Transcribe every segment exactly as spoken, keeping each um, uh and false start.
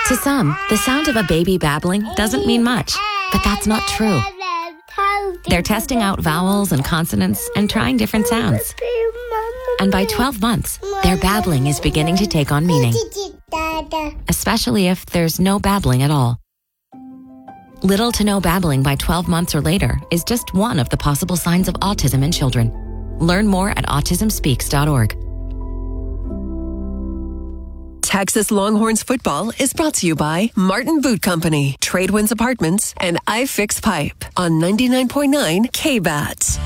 To some, the sound of a baby babbling doesn't mean much, but that's not true. They're testing out vowels and consonants and trying different sounds. And by twelve months, their babbling is beginning to take on meaning, especially if there's no babbling at all. Little to no babbling by twelve months or later is just one of the possible signs of autism in children. Learn more at autism speaks dot org. Texas Longhorns football is brought to you by Martin Boot Company, Tradewinds Apartments, and iFix Pipe on ninety-nine point nine K B A T.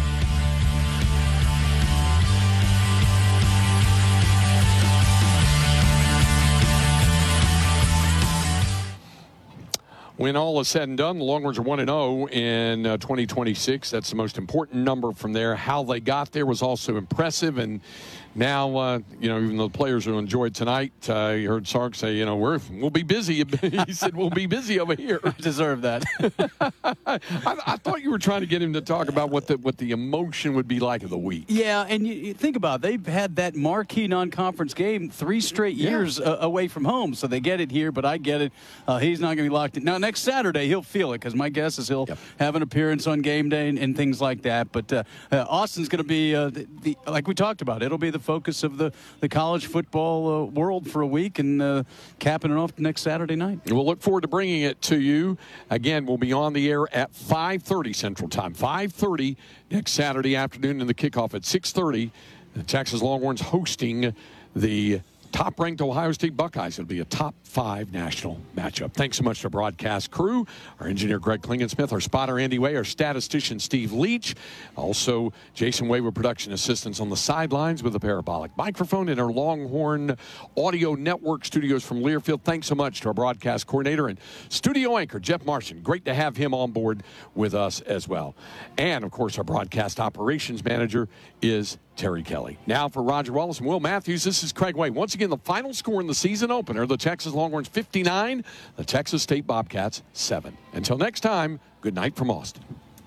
When all is said and done, the Longhorns are one and oh in uh, twenty twenty-six. That's the most important number from there. How they got there was also impressive. And now, uh, you know, even though the players will enjoy it tonight, uh, you heard Sark say, you know, we're, we'll be busy. He said, we'll be busy over here. I deserve that. I, I thought you were trying to get him to talk about what the what the emotion would be like of the week. Yeah, and you, you think about it, they've had that marquee non-conference game three straight years yeah. uh, away from home, so they get it here, but I get it. Uh, he's not going to be locked in. Now, next Saturday, he'll feel it, because my guess is he'll yep. have an appearance on game day and, and things like that. But uh, uh, Austin's going to be, uh, the, the, like we talked about, it'll be the focus of the, the college football uh, world for a week, and uh, capping it off next Saturday night. We'll look forward to bringing it to you. Again, we'll be on the air at five thirty Central Time. five thirty next Saturday afternoon, and the kickoff at six thirty. The Texas Longhorns hosting the top-ranked Ohio State Buckeyes. It'll be a top five national matchup. Thanks so much to our broadcast crew, our engineer Greg Klingensmith, our spotter Andy Way, our statistician Steve Leach, also Jason Way with production assistants on the sidelines with a parabolic microphone in our Longhorn Audio Network studios from Learfield. Thanks so much to our broadcast coordinator and studio anchor Jeff Martian. Great to have him on board with us as well. And, of course, our broadcast operations manager is Terry Kelly. Now for Roger Wallace and Will Matthews, this is Craig Way. Once again, the final score in the season opener, the Texas Longhorns fifty-nine, the Texas State Bobcats seven. Until next time, good night from Austin.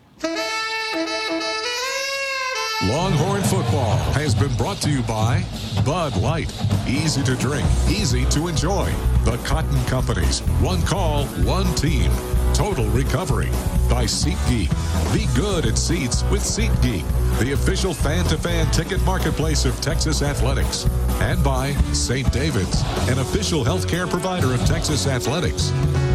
Longhorn football has been brought to you by Bud Light. Easy to drink, easy to enjoy. The Cotton Companies. One call, one team. Total Recovery. By SeatGeek. Be good at seats with SeatGeek, the official fan-to-fan ticket marketplace of Texas Athletics. And by Saint David's, an official healthcare provider of Texas Athletics.